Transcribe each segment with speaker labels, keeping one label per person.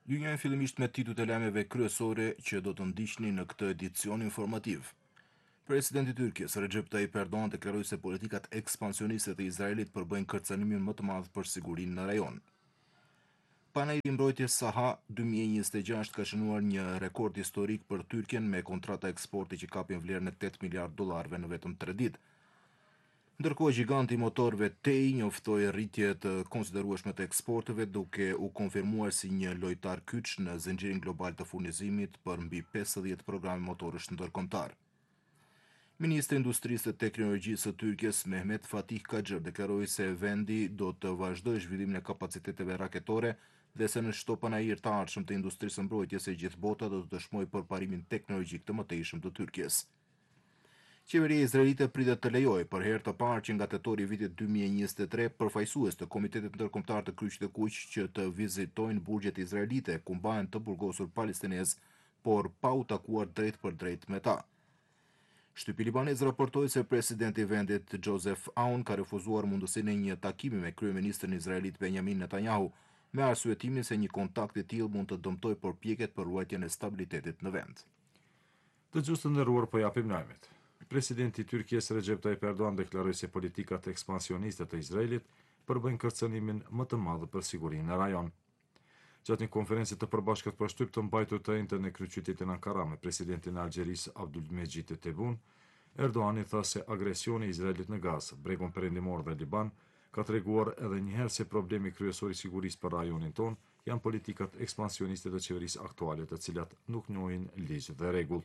Speaker 1: Ju njeh fillimisht me titujt e lajmeve kryesore që do të ndiqni në këtë edicion informativ. Presidenti i Tyrkisë, Recep Tayyip Erdogan, deklaroi se politikat ekspansioniste të Izraelit përbëjnë kërcënimin më të madh për sigurinë në rajon. Panajri mbrojtjes Saha 2026 ka shënuar një rekord historik për Tyrkjen me kontrata eksporti që kapin vlerën e 8 miliard dollarëve në vetëm 3 ditë. Ndërkohë, giganti i motorëve TEI njoftoi rritje të konsiderueshme të eksporteve, duke u konfirmuar si një lojtar kyç në zinxhirin global të furnizimit për mbi 50 programe motorësh ndërkombëtar. Ministri i Industrisë dhe Teknologjisë së Tyrkisë, Mehmet Fatih Kaxhër, deklaroi se vendi do të vazhdojë zhvillimin e kapaciteteve raketore dhe se në çdo panajir të ardhshëm të industrisë së mbrojtjes së gjithë bota do të dëshmojë përparimin teknologjik të mëtejshëm të Tyrkisë. Qeveria izraelite pritet të lejojë për herë të parë që nga tetori i vitit 2023 përfaqësues të Komitetit Ndërkombëtar të Kryqit të Kuq që të vizitojnë burgjet izraelite ku mbahen të burgosur palestinez, por pa u takuar drejt për drejt me ta. Shtypi libanez raportoi se presidenti i vendit Joseph Aoun ka refuzuar mundësinë e një takimi me kryeministrin izraelit Benjamin Netanyahu, me arsyetimin se një kontakt i tillë mund të dëmtojë përpjekjet për ruajtjen e stabilitetit në vend.
Speaker 2: Dëgjues të nderuar, po japim lajmet. Presidenti i Tyrkisë Recep Tayyip Erdogan deklaroi se politikat ekspansioniste të Izraelit përbëjnë kërcënimin më të madh për sigurinë në rajon. Gjatë një konferencie të përbashkët për shtyp të mbajtur të njëjtën në kryeqytetin Ankara me presidentin e Algjerisë Abdulmejid Tebboune, Erdogan i tha se agresioni i Izraelit në Gazë, bregun perëndimor dhe Liban ka treguar edhe një herë se problemi kryesor i sigurisë për rajonin ton janë politikat ekspansioniste të qeverisë aktuale, të cilat nuk njohin ligj dhe rregull.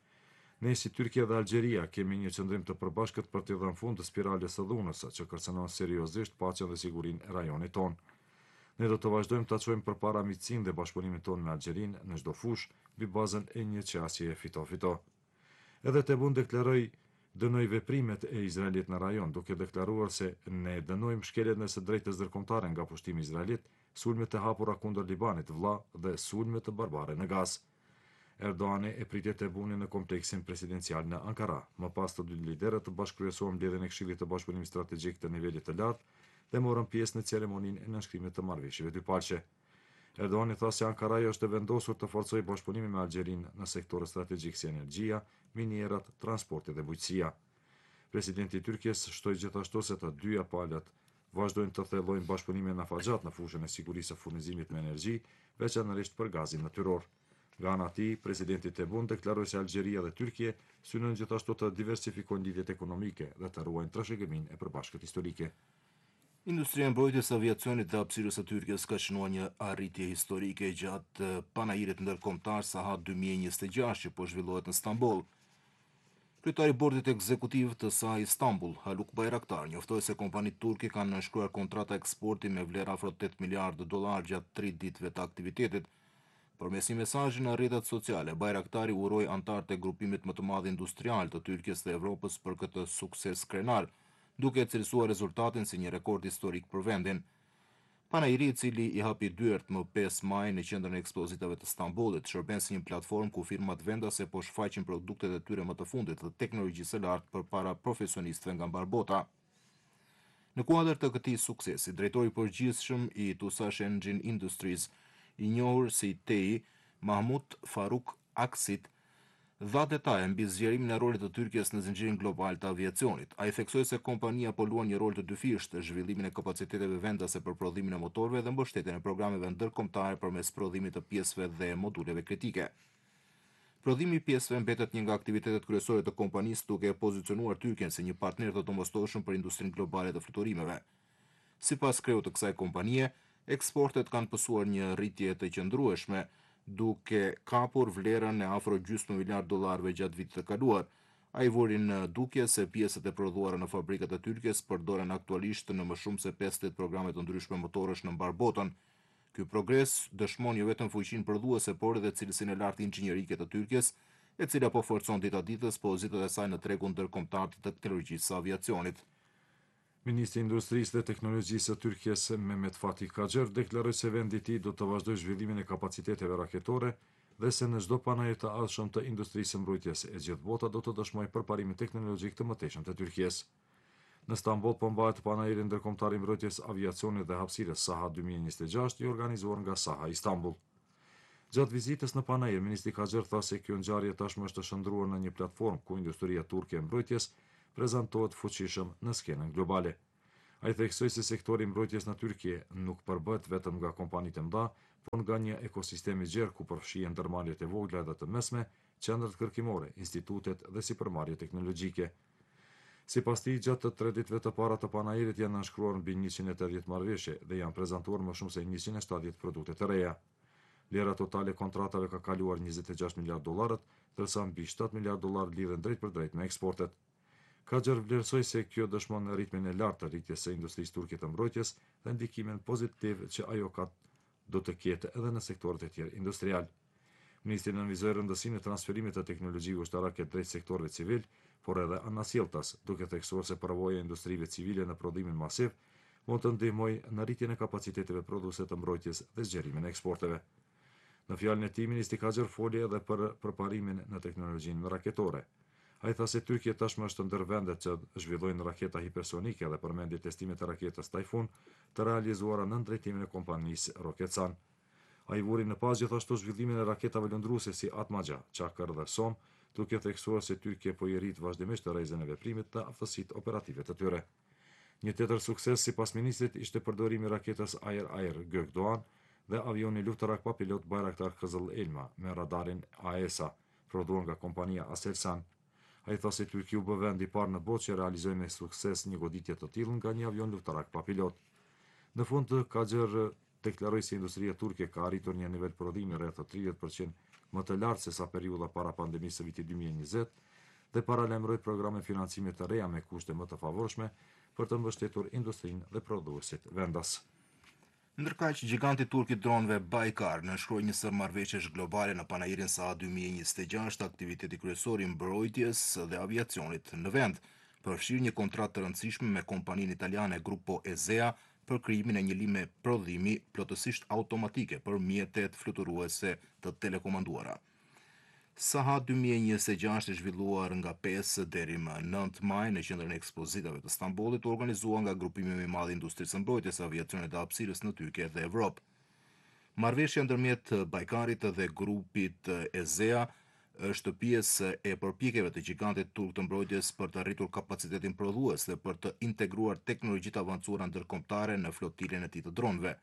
Speaker 2: Ne si Tyrkia dhe Algjeria kemi një qëndrim të përbashkët për të dhënë fund të spirales së dhunës që kërcënon seriozisht paqen dhe sigurinë e rajonit ton. Ne do të vazhdojmë të çojmë përpara miqësinë dhe bashkëpunimin ton me Algjerinë në çdo fushë mbi bazën e një qasje fito-fito. Edhe Tebboune deklaroi dënoi veprimet e Izraelit në rajon, duke deklaruar se ne dënojmë shkeljen e së drejtës ndërkombëtare nga pushtimi izraelit, sulmet e hapura kundër Libanit, vëlla, dhe sulmet të barbare në Gazë. Erdogan e pritje Tebboune në kompleksin presidencial në Ankara. Më pas të dy liderët bashkëkryesuan mbledhjen e Këshillit të Bashkëpunimit Strategjik të nivelit të lartë dhe morën pjesë në ceremoninë e nënshkrimit të marrëveshjeve dypalqe. Erdogan i tha se Ankara është e vendosur të forcojë bashkëpunimin me Algjerinë në sektore strategjik si energjia, minierat, transporti dhe bujqësia. Presidenti i Tyrkisë shtoi gjithashtu se të dyja palët vazhdojnë të thellojnë bashkëpunimin në afatgjat në fushën e sigurisë së furnizimit me energji, veçanërisht për gazin natyror. Nga ana e tij, presidenti Tebboune deklaroi se Algjeria dhe Tyrkia synojnë gjithashtu të diversifikojnë lidhjet ekonomike dhe të ruajnë trashëgiminë e përbashkët historike.
Speaker 1: Industria e mbrojtjes së aviacionit dhe hapësirës së Tyrkisë ka shënuar një arritje historike gjatë panajirit ndërkombëtar Saha 2026 që po zhvillohet në Stamboll. Kryetari i bordit ekzekutiv të SAA Istanbul, Haluk Bayraktar, njoftoi se kompanitë turke kanë nënshkruar kontrata eksporti me vlerë afro 8 miliardë dollar gjatë 3 ditëve të aktivitetit. Përmes një mesazhi në rrjetet sociale, Bayraktari uroi anëtarët e grupimit më të madh industrial të Tyrkisë dhe Evropës për këtë sukses krenar, duke cilësuar rezultatin si një rekord historik për vendin. Panajiri, i cili i hapi dyert më 5 maj në qendrën e ekspozitave të Stambollit, shërben si një platformë ku firmat vendase po shfaqin produktet e tyre më të fundit të teknologjisë së lartë përpara profesionistëve nga mbar bota. Në kuadër të këtij suksesi, drejtori i përgjithshëm i Tusash Engine Industries, i njohur si TEI, Mahmut Faruk Aksit, dha detaje mbi zgjerimin e rolit të Tyrkisë në zinxhirin global të aviacionit. Ai theksoi se kompania po luan një rol të dyfishtë në zhvillimin e kapaciteteve vendase për prodhimin e motorëve dhe mbështetjen e programeve ndërkombëtare përmes prodhimit të pjesëve dhe moduleve kritike. Prodhimi i pjesëve mbetet një nga aktivitetet kryesore të kompanisë, duke pozicionuar Tyrkjen si një partner të domosdoshëm për industrinë globale të fluturimeve. Sipas kreut të kësaj kompanie, eksportet kanë pësuar një rritje të qëndrueshme, duke kapur vlerën e afro gjysmë miliard dollarëve gjatë vitit të kaluar. Ai vuri në dukje se pjesët e prodhuara në fabrikat e Tyrkisë përdoren aktualisht në më shumë se 50 programe të ndryshme motorësh në mbar botën. Ky progres dëshmon jo vetëm fuqinë prodhuese, por edhe cilësinë e lartë inxhinierike të Tyrkisë, e cila po forcon ditë ditës pozitat e saj në tregun ndërkombëtar të teknologjisë së aviacionit.
Speaker 2: Ministri i Industrisë dhe Teknologjisë së Tyrkisë Mehmet Fatih Kaxhër deklaroi se vendi i tij do të vazhdojë zhvillimin e kapaciteteve raketore dhe se në çdo panajër të ardhshëm të industrisë së mbrojtjes e gjithë bota do të dëshmojë përparimin teknologjik të mëtejshëm të Tyrkisë. Në Stamboll po mbahet panajiri ndërkombëtar i mbrojtjes aviacionit dhe hapësirës Saha 2026, i organizuar nga Saha Istanbul. Gjatë vizitës në Panajër, ministri Haxher tha se kjo ngjarje tashmë është shndruar në një platformë ku industria turke e mbrojtjes prezantohet fuqishëm në skenën globale. Ai theksoi se sektori i mbrojtjes në Turqi nuk përbëhet vetëm nga kompanitë e mëdha, por nga një ekosistem i gjerë ku përfshihen ndërmarrjet e vogla dhe të mesme, qendrat kërkimore, institutet dhe sipërmarrje teknologjike. Sipas tij, gjatë të 3 ditëve të para të Panajirit janë nënshkruar mbi 180 marrëveshje dhe janë prezantuar më shumë se 170 produkte të reja. Vlera totale e kontratave ka kaluar 26 miliard dollarët, ndërsa mbi 7 miliard dollar lidhen drejt për drejt me eksportet. Haxher vlerësoi se kjo dëshmon ritmin e lartë të rritjes së industrisë turke të mbrojtjes dhe ndikimin pozitiv që ajo do të ketë edhe në sektorët e tjerë industrial. Ministri nënvizoi rëndësinë e transferimit të teknologjive ushtarake drejt sektorëve civil, por edhe anasjelltas, duke theksuar se përvoja e industrive civile në prodhimin masiv mund të ndihmojë në rritjen e kapaciteteve prodhuese të mbrojtjes dhe zgjerimin e eksporteve. Në fjalën e tij, ministri Haxher foli edhe për përparimin në teknologjinë raketore. Ai tha se Turqia tashmë është ndër vendet që zhvillojnë raketa hipersonike dhe përmendi testimet e raketës Typhoon të realizuara në drejtimin e kompanisë Roketsan. Ai vuri në pas gjithashtu zhvillimin e raketave lëndruese si Atmaja, Çakër dhe Som, duke theksuar se Turqia po i rrit vazhdimisht rrezën e veprimit të aftësitë operative të tyre. Një tjetër sukses sipas ministrit ishte përdorimi i raketës Air-Air Gökdoğan dhe avioni luftarak pa pilot Bayraktar Kızıl Elma me radarin AESA, prodhuar nga kompania Aselsan. Ai tha se Turqia u bë vendi i parë në botë që realizoi me sukses një goditje të tillë nga një avion luftarak pa pilot. Në fund, Haxher deklaroi se industria turke ka arritur një nivel prodhimi rreth 30% më të lartë se sa periudha para pandemisë së vitit 2020 dhe paralajmëroi programe financimi të reja me kushte më të favorshme për të mbështetur industrinë dhe prodhuesit vendas.
Speaker 1: Ndërkaq, giganti turk i dronëve Baykar nënshkroi një sër marrëveshjesh globale në Panajirin Saha 2026, aktiviteti kryesor i mbrojtjes dhe aviacionit në vend, përfshirë një kontratë të rëndësishme me kompaninë italiane Gruppo ESEA për krijimin e një linje prodhimi plotësisht automatike për mjetet fluturuese të telekomanduara. Saha 2026 e zhvilluar nga 5 deri më 9 maj në qendrën e ekspozitave të Stambollit, organizuar nga grupimi më i madh i industrisë së mbrojtjes, aviacionit dhe hapësirës në Turqi dhe Evropë. Marrëveshja ndërmjet Baykarit dhe grupit ESEA është pjesë e përpjekjeve të gigantit turk të mbrojtjes për të arritur kapacitetin prodhues dhe për të integruar teknologjitë avancuara ndërkombëtare në flotilën e tij të dronëve.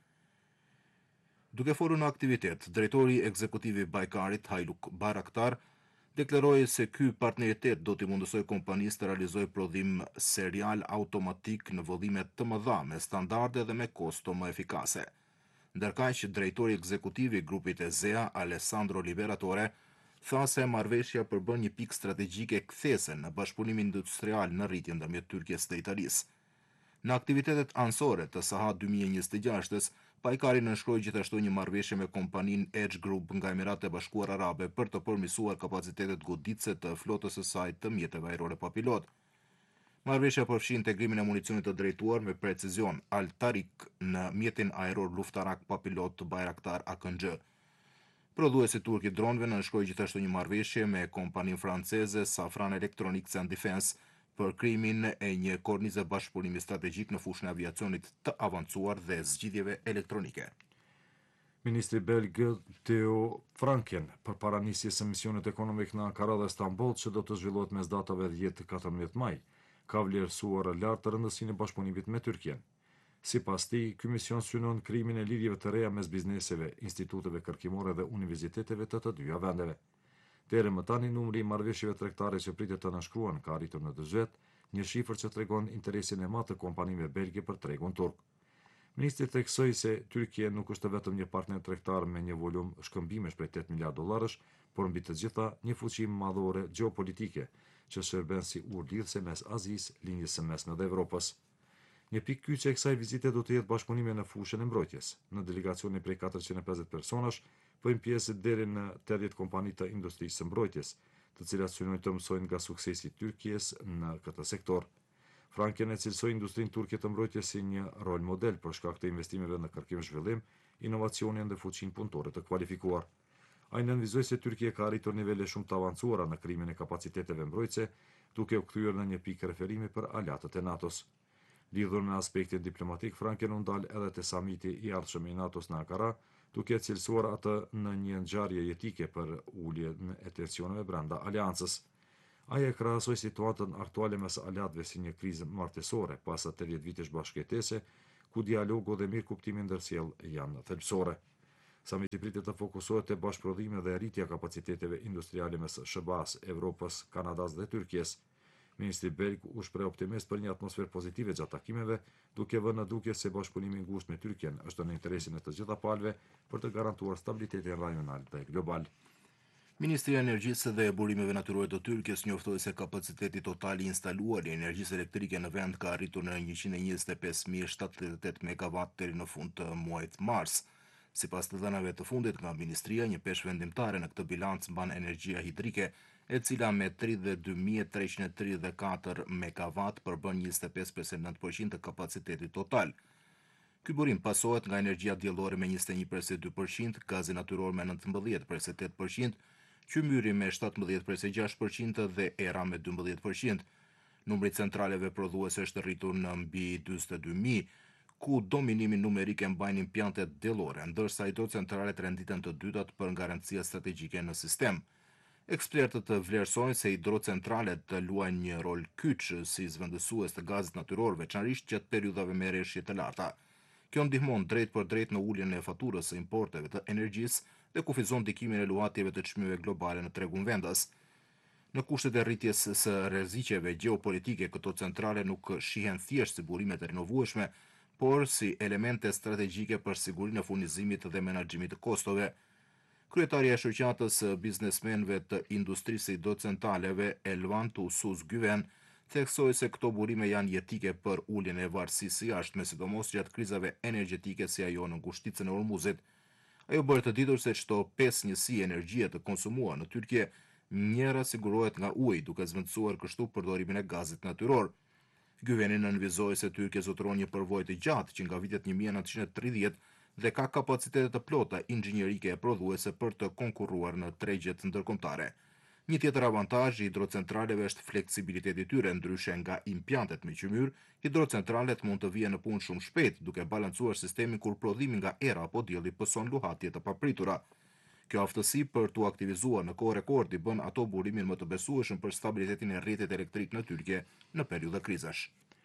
Speaker 1: Duke folur në aktivitet, drejtori ekzekutiv i Baykarit, Hayluk Bayraktar, deklaroi se ky partneritet do t'i mundësojë kompanisë të realizojë prodhim serial automatik në vëllime të mëdha me standarde dhe me kosto më efikase. Ndërkaq, drejtori ekzekutiv i grupit ESEA, Alessandro Liberatore, tha se marrëveshja përbën një pikë strategjike kthese në bashkëpunimin industrial në rritje ndërmjet Turqisë dhe Italisë. Në aktivitetet anësore të Saha 2026-s, Baykari nënshkroi gjithashtu një marrëveshje me kompaninë Edge Group nga Emiratet e Bashkuara Arabe për të përmirësuar kapacitetet goditëse të flotës së saj të mjeteve ajrore pa pilot. Marrëveshja përfshin integrimin e municionit të drejtuar me precizion Al-Tariq në mjetin ajror luftarak pa pilot Bayraktar AKNG. Prodhuesi turk i dronëve nënshkroi gjithashtu një marrëveshje me kompaninë franceze Safran Electronics and Defense për krijimin e një kornize bashkëpunimi strategjik në fushën e aviacionit të avancuar dhe zgjidhjeve elektronike.
Speaker 2: Ministri belg Theo Franken përpara nisjes së misionit ekonomik në Ankara dhe Stamboll, që do të zhvillohet mes datave 10-14 maj, ka vlerësuar lart të rëndësinë e bashkëpunimit me Turqinë. Sipas tij, ky mision synon krijimin e lidhjeve të reja mes bizneseve, instituteve kërkimore dhe universiteteve të dyja vendeve. Deri më tani, numri i marrëveshjeve tregtare që pritet të nënshkruhen ka arritur në 40, një shifër që tregon interesin e madh të kompanive belge për tregun turk. Ministri theksoi se Turqia nuk është vetëm një partner tregtar me një volum shkëmbimesh prej 8 miliard dollarësh, por mbi të gjitha një fuqi madhore gjeopolitike që shërben si urlidhse mes Azisë, linjës së mesme dhe Evropës. Një pikë kyçe e kësaj vizite do të jetë bashkëpunimi në fushën e mbrojtjes. Në delegacionin prej 450 personash bëjnë pjesë deri në 80 kompani të industrisë së mbrojtjes, të cilat synojnë të mësojnë nga suksesi i Turqisë në këtë sektor. Franken e cilësoi industrinë turke të mbrojtjes si një rol model për shkak të investimeve në kërkim zhvillim, inovacionin dhe fuqinë punëtore të kualifikuar. Ai nënvizoi se Turqia ka arritur nivele shumë të avancuara në krijimin e kapaciteteve mbrojtëse, duke u kthyer në një pikë referimi për aleatët e NATO-s. Lidhur me aspektin diplomatik, Franken u ndal edhe te samiti i ardhshëm i NATO-s në Ankara, duke cilësuar atë në një ngjarje jetike për uljen e tensioneve brenda aleancës. Ai e krahasoi situatën aktuale mes aleatëve si një krizë martësore pas 80 vitesh bashkëjetese, ku dialogu dhe mirëkuptimi ndërsjell janë thelbësore. Samiti pritet të fokusohet te bashkëprodhimi dhe rritja kapaciteteve industriale mes SBA-s, Evropës, Kanadas dhe Tyrkisë. Ministri belg u shpreh optimist për një atmosferë pozitive gjatë takimeve, duke vënë në dukje se bashkëpunimi i ngushtë me Tyrkinë është në interesin e të gjitha palëve për të garantuar stabilitetin rajonal dhe global.
Speaker 1: Ministri i Energjisë dhe Burimeve Natyrore të Tyrkisë njoftoi se kapaciteti total i instaluar i energjisë elektrike në vend ka arritur në 125.078 MW deri në fund të muajit mars. Sipas të dhënave të fundit nga ministria, një peshë vendimtare në këtë bilanc mban energjia hidrike, e cila me 32.334 MW përbën 25.9% të kapacitetit total. Ky burim pasohet nga energjia diellore me 21.2%, gazi natyror me 19.8%, qymyri me 17.6% dhe era me 12%. Numri i centraleve prodhuese është rritur në mbi 42.000, ku dominimin numerik e mbajnë impjantet diellore, ndërsa hidrocentralet renditen të dytat për garancia strategjike në sistem. Ekspertët vlerësojnë se hidrocentralet luajnë një rol kyç si zëvendësues të gazit natyror, veçanërisht gjatë periudhave me rreshje të larta. Kjo ndihmon drejt për drejt në uljen e faturës së importeve të energjisë dhe kufizon ndikimin e luhatjeve të çmimeve globale në tregun vendas. Në kushtet e rritjes së rreziqeve gjeopolitike, këto centrale nuk shihen thjesht si burime të rinovueshme, por si elemente strategjike për sigurinë e furnizimit dhe menaxhimit të kostove. Kryetaria e shoqatës biznesmenëve të industrisë hidrocentraleve, Elvan Tusuz Güven, theksoi se këto burime janë jetike për uljen e varësisë së jashtme, sidomos gjatë krizave energjetike si ajo në ngushticën e Ormuzit. Ajo bëri të ditur se çdo 5 njësi energjie të konsumuar në Tyrkie, njëra sigurohet nga uji, duke zvendësuar kështu përdorimin e gazit natyror. Gyveni nënvizoi se Tyrkia zotëron një përvojë të gjatë që nga vitet 1930 dhe ka kapacitete të plota inxhinierike e prodhuese për të konkurruar në tregjet ndërkombëtare. Një tjetër avantazh i hidrocentraleve është fleksibiliteti i tyre, ndryshe nga impjantet me qymyr, hidrocentralet mund të vijnë në punë shumë shpejt, duke balancuar sistemin kur prodhimi nga era apo dielli pëson luhatje të papritura. Kjo aftësi për t'u aktivizuar në kohë rekordi bën ato burimin më të besueshëm për stabilitetin e rrjetit elektrik në Tyrkie në periudha krizash.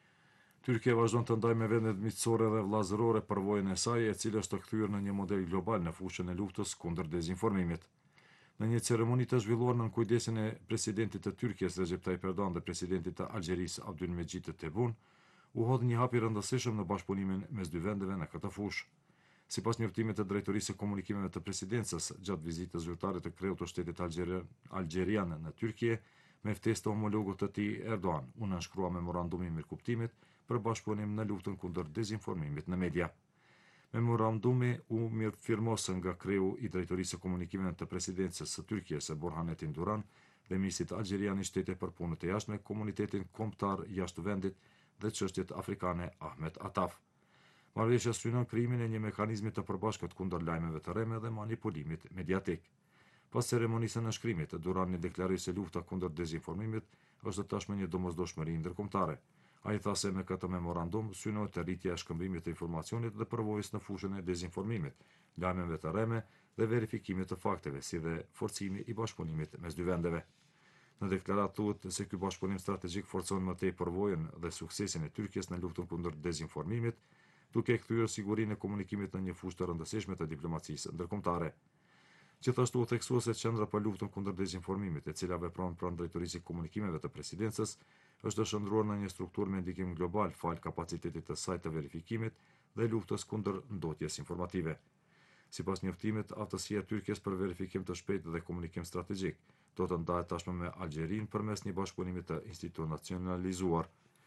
Speaker 2: Tyrkia vazhdon të ndajë me vendet miqësore dhe vllazërore përvojën e saj, e cila është kthyer në një model global në fushën e luftës kundër dezinformimit. Në një ceremoni të zhvilluar në kujdesin e presidentit të Tyrkisë Recep Tayyip Erdogan dhe presidentit të Algjerisë Abdulmejid Tebboune, u hodh një hap i rëndësishëm në bashkëpunimin mes dy vendeve në këtë fushë. Sipas njoftimit të drejtorisë së komunikimeve të presidencës gjatë vizitës zyrtare të kreut të shtetit algjerian në Tyrkie, me ftesë të homologut të tij Erdogan, u nënshkrua memorandumi i mirëkuptimit për bashkëpunim në luftën kundër dezinformimit në media. Memorandumi u mirëfirmos nga kreu i drejtorisë së komunikimeve të presidencës së Tyrkisë Burhanetin Duran dhe ministrit algjerian i shtetit për punët e jashtme, komunitetin kombëtar jashtë vendit dhe çështjet afrikane Ahmet Ataf. Marrëveshja synon krijimin e një mekanizmi të përbashkët kundër lajmeve të rreme dhe manipulimit mediatik. Pas ceremonisë së nënshkrimit, Durani deklaroi se lufta kundër dezinformimit është tashmë një domosdoshmëri ndërkombëtare. Ai tha se me këtë memorandum synohet rritja e shkëmbimit të informacionit dhe përvojës në fushën e dezinformimit, lajmeve të rreme dhe verifikimit të fakteve, si dhe forcimi i bashkëpunimit mes dy vendeve. Në deklaratë thuhet se ky bashkëpunim strategjik forcon më tej përvojën dhe suksesin e Tyrkisë në luftën kundër dezinformimit, duke kthyer sigurinë e komunikimit në një fushë të rëndësishme të diplomacisë ndërkombëtare. Gjithashtu u theksua se qendra për luftën kundër dezinformimit, e cila vepron pranë drejtorisë së komunikimeve të presidencës, është shndruar në një strukturë me ndikim global fal kapacitetit të saj të verifikimit dhe luftës kundër ndotjes informative. Sipas njoftimit, aftësia e Tyrkisë për verifikim të shpejtë dhe komunikim strategjik do të ndahet tashmë me Algjerinë përmes një bashkëpunimi të institucionalizuar.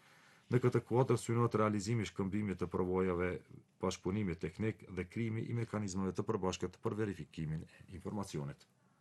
Speaker 2: Në këtë kuadër synohet realizimi i shkëmbimit të përvojave, bashkëpunimit teknik dhe krijimi i mekanizmave të përbashkët për verifikimin e informacionit.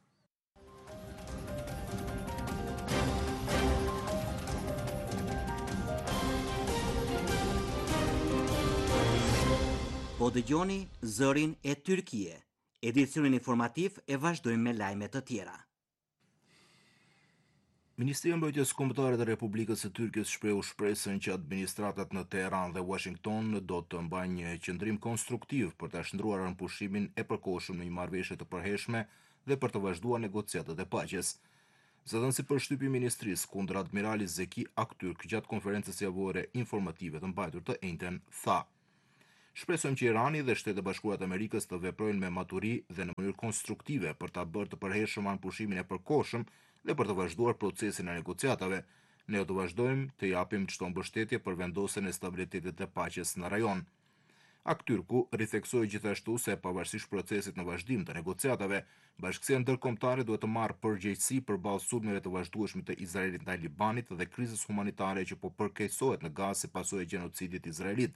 Speaker 3: Po dëgjoni Zërin e Tyrkie. Edicionin informativ e vazhdojmë me lajme të tjera.
Speaker 1: Ministria e Mbrojtjes Kombëtare të Republikës së Tyrkisë shprehu shpresën që administratat në Teheran dhe Washington do të mbajnë një qëndrim konstruktiv për ta shndruar pushimin e përkohshëm në një marrëveshje të përhershme dhe për të vazhduar negociatat e paqes. Zëdhënësi për shtypi i ministrisë kundër admiralit Zeki Aktürk gjatë konferencës javore informative të mbajtur të njëjtën tha: "Shpresojmë që Irani dhe Shtetet e Bashkuara të Amerikës të veprojnë me maturi dhe në mënyrë konstruktive për ta bërë të përhershëm pushimin e përkohshëm dhe për të vazhduar procesin e negociatave. Ne do të vazhdojmë të japim çdo mbështetje për vendosjen e stabilitetit dhe paqes në rajon." Aktyrku ritheksoi gjithashtu se pavarësisht procesit në vazhdim të negociatave, bashkësia ndërkombëtare duhet të marrë përgjegjësi përballë sulmeve të vazhdueshme të Izraelit ndaj Libanit dhe krizës humanitare që po përkeqësohet në Gazë si pasojë e gjenocidit izraelit.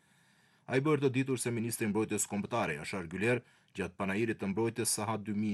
Speaker 1: Ai bërë të ditur se ministri i mbrojtjes kombëtare Yashar Güler, gjatë panajirit të mbrojtjes Saha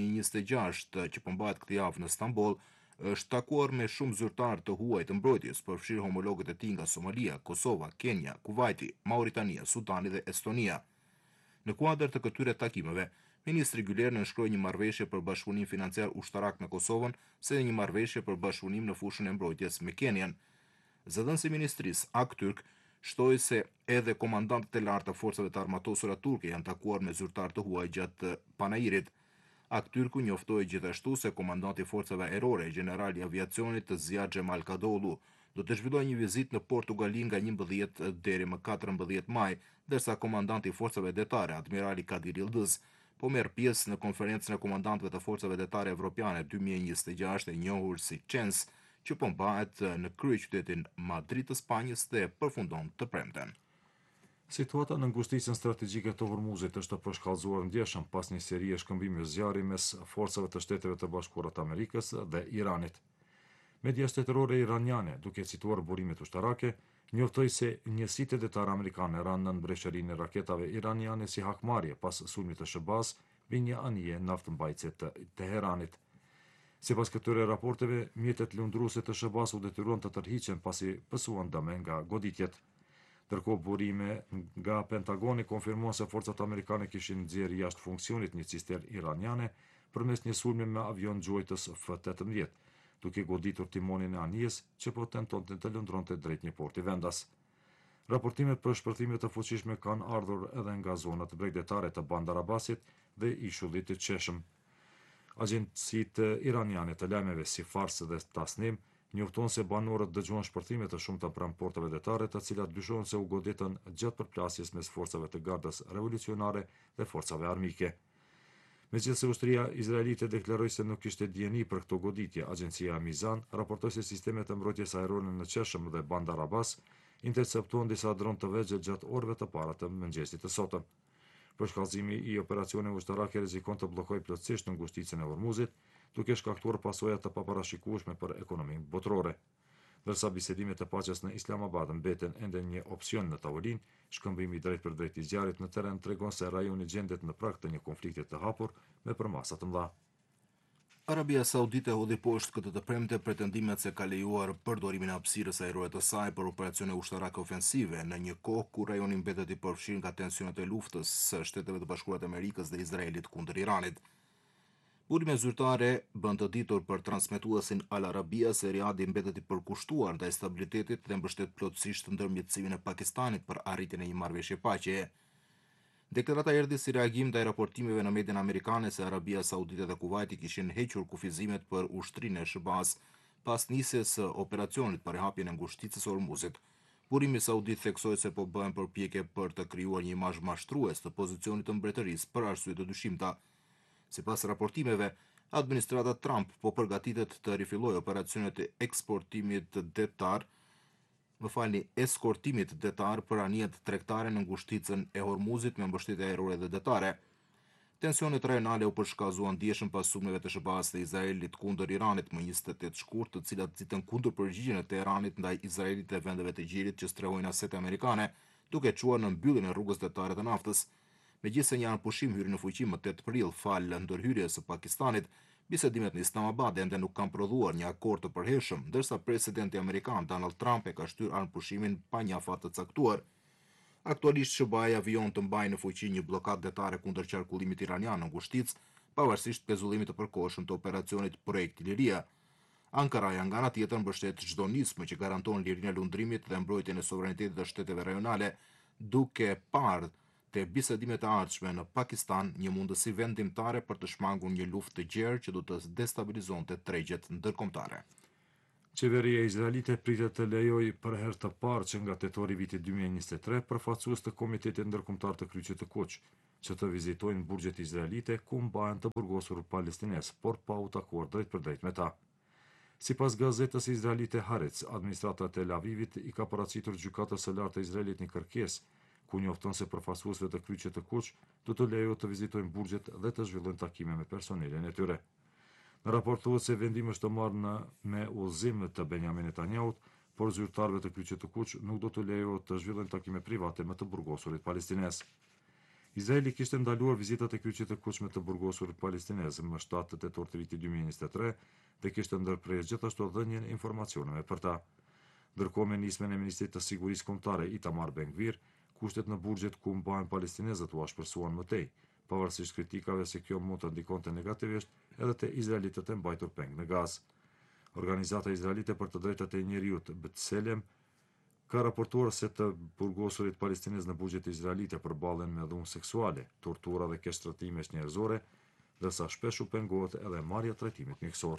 Speaker 1: 2026 që po mbahet këtë javë në Stamboll, është takuar me shumë zyrtar të huaj të mbrojtjes, përfshirë homologët e tij nga Somalia, Kosova, Kenya, Kuvaiti, Mauritania, Sudani dhe Estonia. Në kuadër të këtyre takimeve, ministri Güler nënshkroi një marrëveshje për bashkëpunim financiar ushtarak në Kosovën, si dhe një marrëveshje për bashkëpunim në fushën e mbrojtjes me Kenyan. Zëdhënësi i ministrisë Aktürk shtoi se edhe komandantët e lartë të forcave të armatosura turke janë takuar me zyrtar të huaj gjatë panajirit. Aktyrku njoftoi gjithashtu se komandanti i forcave ajrore, generali i aviacionit Zia Xhemal Kadolu, do të zhvillojë një vizitë në Portugali nga 11 deri më 14 maj, ndërsa komandanti i forcave detare, admirali Kadir Yıldız, po merr pjesë në konferencën e komandantëve të forcave detare evropiane 2026 e njohur si CENS, që po mbahet në kryeqytetin Madrid të Spanjës dhe përfundon të premten.
Speaker 2: Situata në ngushticën strategjike të Hormuzit është përshkallëzuar ndjeshëm pas një serie shkëmbimi zjarri mes forcave të Shteteve të Bashkuara të Amerikës dhe Iranit. Media shtetërore iraniane, duke cituar burimet ushtarake, njoftoi se njësitë detare amerikane ranë në breshërinë e raketave iraniane si hakmarrje pas sulmit të Shëbaz mbi një anije naftëmbajtëse të Teheranit. Sipas këtyre raporteve, mjetet lundruese të Shëbaz u detyruan të tërhiqen pasi pësuan dëme nga goditjet. Ndërkohë burime nga Pentagoni konfirmuan se forcat amerikane kishin nxjerrë jashtë funksionit një cisternë iraniane përmes një sulmi me avion gjuajtës F-18, duke goditur timonin e anijes që po tentonte të lundronte drejt një porti vendas. Raportimet për shpërthime të fuqishme kanë ardhur edhe nga zonat bregdetare të Bandar Abbasit dhe Ishullit të Qeshëm. Agjencitë iraniane të lajmeve si Fars dhe Tasnim njofton se banorët dëgjuan shpërthime të shumta pranë portave detare, të cilat dyshohen se u goditën gjatë përplasjes mes forcave të gardës revolucionare dhe forcave armike. Megjithëse ushtria izraelite deklaroi se nuk kishte dijeni për këto goditje, agjencia Mizan raportoi se sistemet e mbrojtjes ajrore në Qeshëm dhe Bandar Abbas interceptuan disa dron të vegjël gjatë orëve të para të mëngjesit të sotëm. Përshkallëzimi i operacioneve ushtarake rrezikon të bllokojë plotësisht në ngushticën e Hormuzit, duke shkaktuar pasoja të paparashikueshme për ekonominë botërore. Ndërsa bisedimet e paqes në Islamabad mbeten ende një opsion në tavolinë, shkëmbimi drejt për drejt i zjarrit në terren tregon se rajoni gjendet në prag të një konflikti të hapur me përmasa të mëdha.
Speaker 1: Arabia Saudite hodhi poshtë këtë të premte pretendimet se ka lejuar përdorimin e hapësirës ajrore të saj për operacione ushtarake ofensive në një kohë kur rajoni mbetet i përfshirë nga tensionet e luftës së Shteteve të Bashkuara të Amerikës dhe Izraelit kundër Iranit. Burime zyrtare bën të ditur për transmetuesin Al Arabia se Riadi mbetet i përkushtuar ndaj stabilitetit dhe mbështet plotësisht ndërmjetësimin e Pakistanit për arritjen e një marrëveshje paqeje. Deklarata erdhi si reagim ndaj raportimeve në median amerikane se Arabia Saudite dhe Kuvaiti kishin hequr kufizimet për ushtrinë e Shëbaz pas nisjes së operacionit për hapjen e ngushticës së Hormuzit. Burimi saudit theksoi se po bëhen përpjekje për të krijuar një imazh mashtrues të pozicionit të mbretërisë për arsye të dyshimta. Sipas raportimeve, administrata Trump po përgatitet të rifillojë operacionet e eskortimit detar për anijet tregtare në ngushticën e Hormuzit me mbështetje ajrore dhe detare. Tensionet rajonale u përshkallëzuan ndjeshëm pas sulmeve të Shëbaz të Izraelit kundër Iranit më 28 shkurt, të cilat nxitën kundër përgjigjen e Teheranit ndaj Izraelit dhe vendeve të gjirit që strehojnë asete amerikane, duke çuar në mbylljen e rrugës detare të naftës. Megjithëse një anëpushim hyri në fuqi më 8 prill fal ndërhyrjes së Pakistanit, bisedimet në Islamabad ende nuk kanë prodhuar një akord të përhershëm, ndërsa presidenti amerikan Donald Trump e ka shtyrë anëpushimin pa një afat të caktuar. Aktualisht SBA vijon të mbajë në fuqi një blokadë detare kundër qarkullimit iranian në ngushticë, pavarësisht pezullimit të përkohshëm të operacionit Projekt Liria. Ankaraja nga ana tjetër mbështet çdo nismë që garanton lirinë e lundrimit dhe mbrojtjen e sovranitetit të shteteve rajonale, duke parë te bisedimet e ardhshme në Pakistan një mundësi vendimtare për të shmangur një luftë të gjerë që do të destabilizonte tregjet ndërkombëtare.
Speaker 2: Qeveria izraelite pritet të lejoj për herë të parë që nga tetori vitit 2023 përfaqësues të Komitetit Ndërkombëtar të Kryqit të Kuq, që të vizitojnë burgjet izraelite ku mbahen të burgosur palestinez, por pa u takuar drejt për drejt me ta. Sipas gazetës izraelite Haaretz, administrata e Tel Avivit i ka paraqitur gjykatës së lartë të Izraelit një kërkesë ku njofton se përfaqësuesve të Kryqit të Kuq do të lejohet të vizitojnë burgjet dhe të zhvillojnë takime me personelin e tyre. Në raport thuhet se vendimi është marrë me udhëzim të Benjamin Netanyahut, por zyrtarëve të Kryqit të Kuq nuk do të lejohet të zhvillojnë takime private me të burgosurit palestinez. Izraeli kishte ndaluar vizitat e Kryqit të Kuq me të burgosurit palestinez më 7 tetor të vitit 2023 dhe kishte ndërprerë gjithashtu dhënien e informacioneve për ta. Ndërkohë me nismën e Ministrit të Sigurisë Kombëtare Itamar Ben-Gvir, kushtet në burgjet ku mbahen palestinezët u ashpërsuan më tej, pavarësisht kritikave se kjo mund të ndikonte negativisht edhe te izraelitët e mbajtur peng në Gazë. Organizata izraelite për të drejtat e njerëzit B'Tselem ka raportuar se të burgosurit palestinez në burgjet izraelite përballen me dhunë seksuale, tortura dhe keq trajtime njerëzore, ndërsa shpesh u pengohet edhe marrja e trajtimit mjekësor.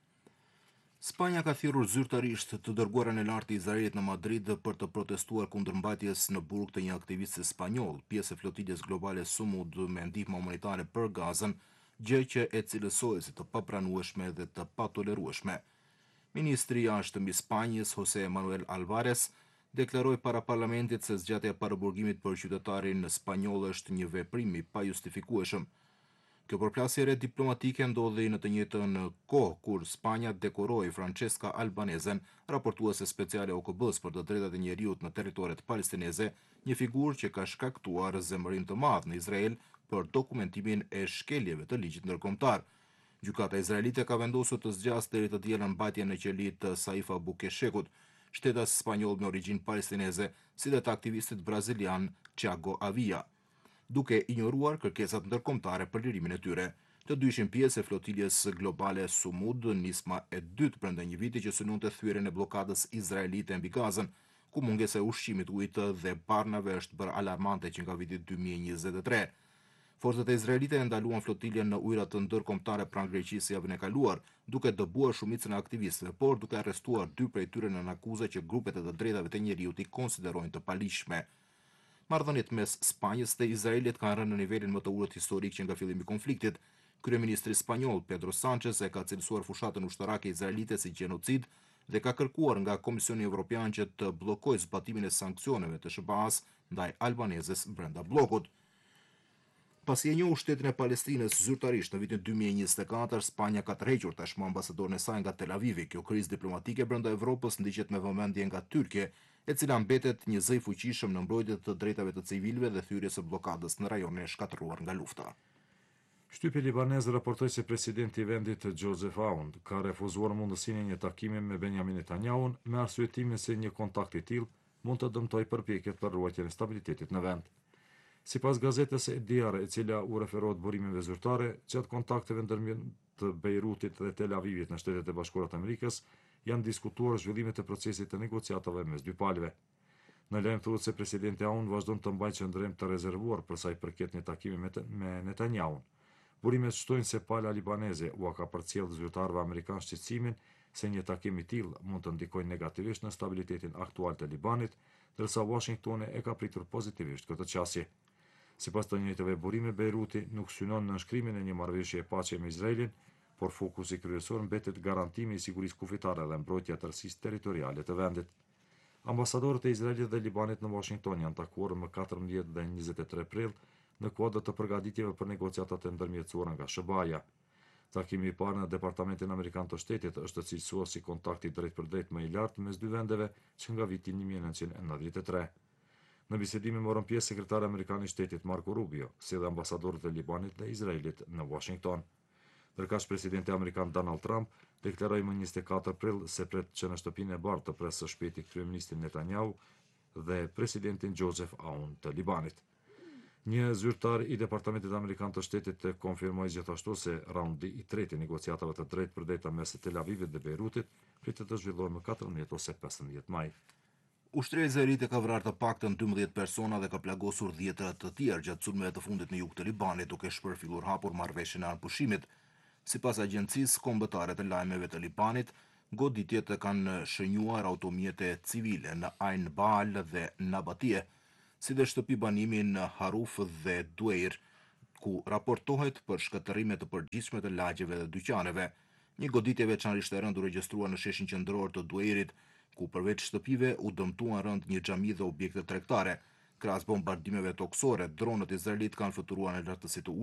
Speaker 1: Spanja ka thirrur zyrtarisht të dërguarën e lartë të Izraelit në Madrid për të protestuar kundër mbajtjes në burg të një aktivisti spanjoll, pjesë e flotiljes globale Sumud me ndihmë humanitare për Gazën, gjë që e cilësohet si të papranueshme dhe të patolerueshme. Ministri i jashtëm i Spanjës, José Manuel Alvarez, deklaroi para parlamentit se zgjatja e paraburgimit për qytetarin spanjoll është një veprim i pajustifikueshëm. Kjo përplasje diplomatike ndodhi në të njëjtën kohë kur Spanja dekoroi Francesca Albanezen, raportuese speciale e OKB-s për të drejtat e njerëzit në territoret palestineze, një figurë që ka shkaktuar zemërim të madh në Izrael për dokumentimin e shkeljeve të ligjit ndërkombëtar. Gjykata izraelite ka vendosur të zgjasë deri të dielën mbajtjen në qelit të Saifa Bukeshekut, shtetas spanjoll me origjinë palestineze, si dhe të aktivistit brazilian Thiago Avia, duke injoruar kërkesat ndërkombëtare për lirimin e tyre. Të dy ishin pjesë e flotiljes globale Sumud, nisma e dytë brenda një viti që synonte thyrjen e bllokadës izraelite mbi Gazën, ku mungesa e ushqimit, ujit dhe barnave është bërë alarmante që nga viti 2023. Forcat e izraelite e ndaluan flotiljen në ujërat të ndërkombëtare pranë Greqisë javën e kaluar, duke dëbuar shumicën e aktivistëve, por duke arrestuar 2 prej tyre në akuza që grupet e të drejtave të njerëzit i konsiderojnë të palishme. Marrëdhëniet mes Spanjës dhe Izraelit kanë rënë në nivelin më të ulët historik që nga fillimi i konfliktit. Kryeministri spanjoll Pedro Sánchez e ka cilësuar fushatën ushtarake izraelite si gjenocid dhe ka kërkuar nga Komisioni Evropian që të bllokojë zbatimin e sanksioneve të SBA-s ndaj Albanezes brenda bllokut. Pasi e njohu shtetin e Palestinës zyrtarisht në vitin 2024, Spanja ka tërhequr tashmë ambasadorin e saj nga Tel Avivi. Kjo krizë diplomatike brenda Evropës ndiqet me vëmendje nga Tyrkia, e cila mbetet një zë i fuqishëm në mbrojtje të drejtave të civilëve dhe thyrjes së bllokadës në rajonin e shkatëruar nga lufta.
Speaker 2: Shtypi libanez raportoi se presidenti i vendit Joseph Aoun ka refuzuar mundësinë e një takimi me Benjamin Netanyahun me arsyetimin se një kontakt i tillë mund të dëmtojë përpjekjet për ruajtjen e stabilitetit në vend. Sipas gazetës e Diar, e cila u referohet burimeve zyrtare, gjatë kontakteve ndërmjet të Beirutit dhe Tel Avivit në Shtetet e Bashkuara të Amerikës, janë diskutuar zhvillimet e procesit të negociatave mes dy palëve. Në lajm thuhet se presidenti Aoun vazhdon të mbajë qendrim të rezervuar për sa i përket një takimi me Netanyahun. Burimet shtojnë se pala libaneze u ka përcjellë zyrtarëve amerikanë shqetësimin se një takim i tillë mund të ndikojë negativisht në stabilitetin aktual të Libanit, ndërsa Washingtoni e ka pritur pozitivisht këtë çështje. Sipas të njëjtëve burime, Beiruti nuk synon në nënshkrimin e një marrëveshje e paqe me Izraelin, por fokusi kryesor mbetet garantimi i sigurisë kufitare dhe mbrojtja e tërësisë territoriale të vendit. Ambasadorët e Izraelit dhe Libanit në Washington janë takuar më 14 dhe 23 prill në kuadër të përgatitjeve për negociatat e ndërmjetësuara nga SBA-ja. Takimi i parë në Departamentin Amerikan të Shtetit është cilësuar si kontakti drejt për drejt më i lartë mes dy vendeve që nga viti 1993. Në bisedimin morën pjesë sekretari amerikan i Shtetit Marco Rubio, si dhe ambasadorët e Libanit dhe Izraelit në Washington. Ndërkësh presidenti amerikan Donald Trump deklaroi më 24 prill se pret që në shtëpinë e bardhë të presë së shpejti kryeministin Netanyahu dhe presidentin Joseph Aoun të Libanit. Një zyrtar i Departamentit Amerikan të Shtetit konfirmoi gjithashtu se raundi i tretë i negociatave të drejtë për drejta mes Tel Avivit dhe Beirutit pritet të zhvillohet më 14 ose 15 maj.
Speaker 1: Ushtria e Izraelit ka vrarë të paktën 12 persona dhe ka plagosur 10 të tjerë gjatë sulmeve të fundit në jug të Libanit, duke shpërfillur hapur marrëveshjen e anëpushimit. Sipas agjencisë kombëtare të lajmeve të Libanit, goditjet kanë shënjuar automjete civile në Ain Baal dhe Nabatie, si dhe shtëpi banimi në Haruf dhe Dueir, ku raportohet për shkatërrime të përgjithshme të lagjeve dhe dyqaneve. Një goditje veçanërisht e rënd u regjistrua në sheshin qendror të Dueirit, ku përveç shtëpive u dëmtuan rënd një xhami dhe objekte tregtare. Krahas bombardimeve toksore, dronët izraelit kanë fluturuar në lartësi të